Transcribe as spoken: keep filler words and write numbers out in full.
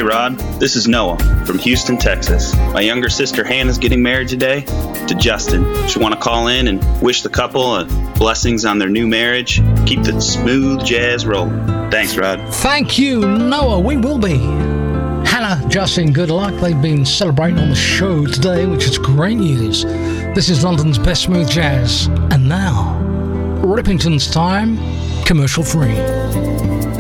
Hey Rod, this is Noah from Houston, Texas. My younger sister Hannah's getting married today to Justin. She want to call in and wish the couple uh, blessings on their new marriage. Keep the smooth jazz rolling. Thanks, Rod. Thank you, Noah. We will be. Hannah, Justin, good luck. They've been celebrating on the show today, which is great news. This is London's best smooth jazz. And now, Rippington's time, commercial free.